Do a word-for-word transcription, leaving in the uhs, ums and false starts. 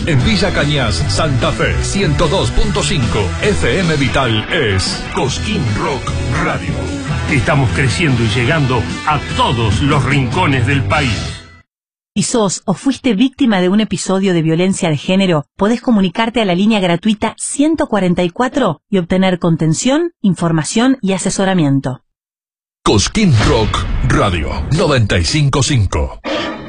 En Villa Cañas, Santa Fe, ciento dos punto cinco. F M Vital es Cosquín Rock Radio. Estamos creciendo y llegando a todos los rincones del país. Si sos o fuiste víctima de un episodio de violencia de género, podés comunicarte a la línea gratuita ciento cuarenta y cuatro y obtener contención, información y asesoramiento. Cosquín Rock Radio noventa y cinco punto cinco.